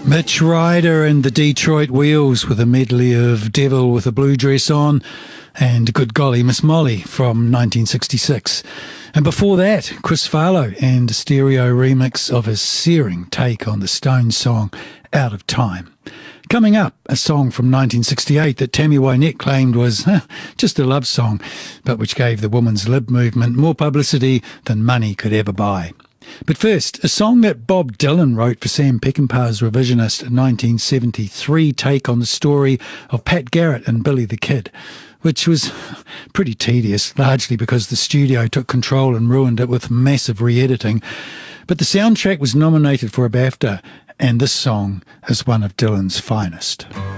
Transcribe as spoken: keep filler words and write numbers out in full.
Mitch Ryder and the Detroit Wheels with a medley of Devil with a Blue Dress On and Good Golly Miss Molly from nineteen sixty-six. And before that, Chris Farlow and a stereo remix of his searing take on the Stones song Out of Time. Coming up, a song from nineteen sixty-eight that Tammy Wynette claimed was huh, just a love song, but which gave the women's lib movement more publicity than money could ever buy. But first, a song that Bob Dylan wrote for Sam Peckinpah's revisionist nineteen seventy-three take on the story of Pat Garrett and Billy the Kid, which was pretty tedious, largely because the studio took control and ruined it with massive re-editing. But the soundtrack was nominated for a BAFTA, and this song is one of Dylan's finest.